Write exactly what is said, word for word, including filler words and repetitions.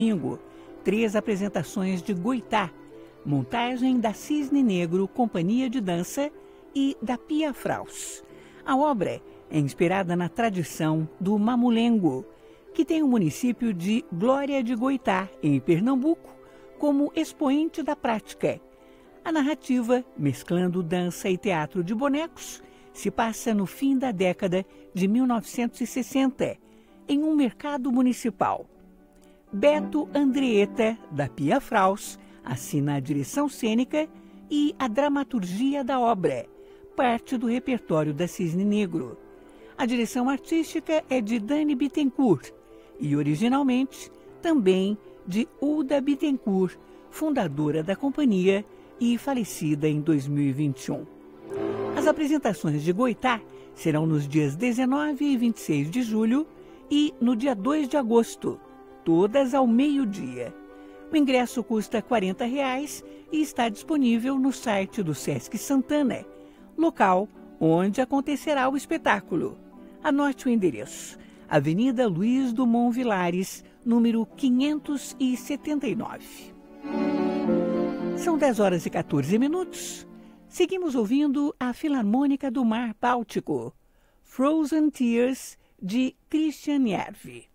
domingo, três apresentações de Goitá, montagem da Cisne Negro Companhia de Dança e da Pia Fraus. A obra é inspirada na tradição do mamulengo, que tem o município de Glória de Goitá, em Pernambuco, como expoente da prática. A narrativa, mesclando dança e teatro de bonecos, se passa no fim da década de mil novecentos e sessenta, em um mercado municipal. Beto Andrietta, da Pia Fraus, assina a direção cênica e a dramaturgia da obra, parte do repertório da Cisne Negro. A direção artística é de Dani Bittencourt e, originalmente, também de Uda Bittencourt, fundadora da companhia e falecida em dois mil e vinte e um. As apresentações de Goitá serão nos dias dezenove e vinte e seis de julho e no dia dois de agosto, todas ao meio-dia. O ingresso custa quarenta reais e está disponível no site do Sesc Santana, local onde acontecerá o espetáculo. Anote o endereço: Avenida Luiz Dumont Vilares, número quinhentos e setenta e nove. São dez horas e quatorze minutos. Seguimos ouvindo a Filarmônica do Mar Báltico, Frozen Tears, de Christian Järvi.